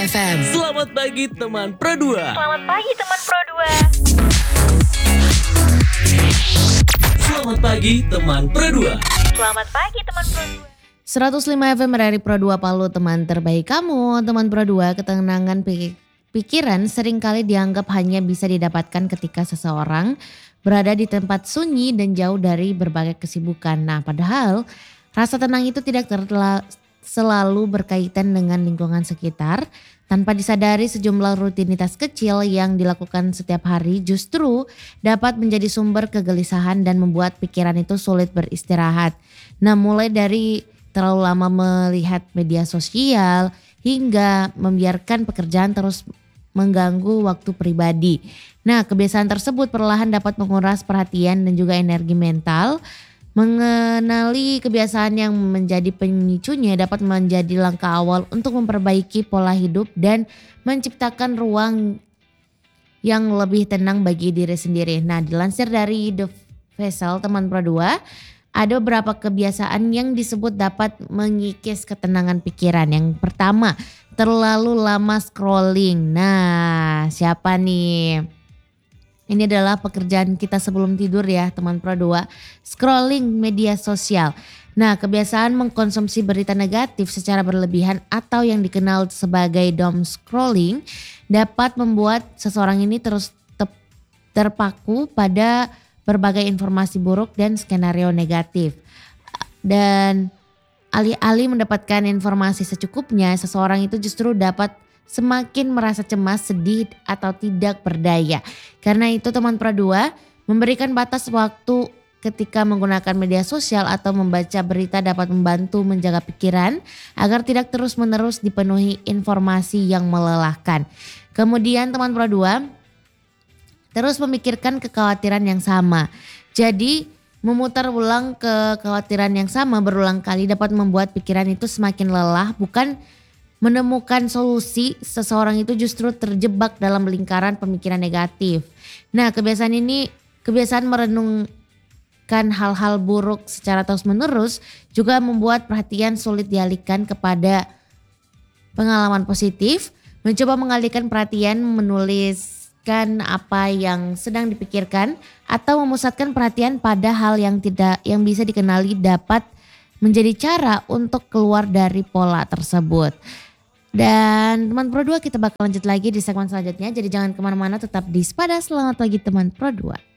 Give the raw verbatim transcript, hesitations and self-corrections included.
F M. Selamat pagi teman Pro dua. Selamat pagi teman Pro dua. Selamat pagi teman Pro dua. Selamat pagi teman Pro dua. seratus lima F M dari Pro dua Palu, teman terbaik kamu. Teman Pro dua, ketenangan pik- pikiran seringkali dianggap hanya bisa didapatkan ketika seseorang berada di tempat sunyi dan jauh dari berbagai kesibukan. Nah, padahal rasa tenang itu tidak terla- selalu berkaitan dengan lingkungan sekitar. Tanpa disadari, sejumlah rutinitas kecil yang dilakukan setiap hari justru dapat menjadi sumber kegelisahan dan membuat pikiran itu sulit beristirahat. Nah, mulai dari terlalu lama melihat media sosial hingga membiarkan pekerjaan terus mengganggu waktu pribadi. Nah, kebiasaan tersebut perlahan dapat menguras perhatian dan juga energi mental. Mengenali kebiasaan yang menjadi pemicunya dapat menjadi langkah awal untuk memperbaiki pola hidup dan menciptakan ruang yang lebih tenang bagi diri sendiri. Nah, dilansir dari The Vessel, teman Pro dua, ada beberapa kebiasaan yang disebut dapat mengikis ketenangan pikiran. Yang pertama, terlalu lama scrolling. Nah, siapa nih? Ini adalah pekerjaan kita sebelum tidur ya teman Pro dua, scrolling media sosial. Nah, kebiasaan mengkonsumsi berita negatif secara berlebihan atau yang dikenal sebagai doom scrolling dapat membuat seseorang ini terus tep- terpaku pada berbagai informasi buruk dan skenario negatif. Dan alih-alih mendapatkan informasi secukupnya, seseorang itu justru dapat semakin merasa cemas, sedih, atau tidak berdaya. Karena itu teman Pro dua, memberikan batas waktu ketika menggunakan media sosial atau membaca berita dapat membantu menjaga pikiran agar tidak terus-menerus dipenuhi informasi yang melelahkan. Kemudian teman Pro dua, terus memikirkan kekhawatiran yang sama. Jadi memutar ulang kekhawatiran yang sama berulang kali dapat membuat pikiran itu semakin lelah, bukan menemukan solusi. Seseorang itu justru terjebak dalam lingkaran pemikiran negatif. Nah, kebiasaan ini, kebiasaan merenungkan hal-hal buruk secara terus-menerus juga membuat perhatian sulit dialihkan kepada pengalaman positif. Mencoba mengalihkan perhatian, menuliskan apa yang sedang dipikirkan atau memusatkan perhatian pada hal yang tidak yang bisa dikenali dapat menjadi cara untuk keluar dari pola tersebut. Dan teman Pro dua, kita bakal lanjut lagi di segmen selanjutnya. Jadi jangan kemana-mana, tetap di Spada. Selamat pagi teman Pro dua.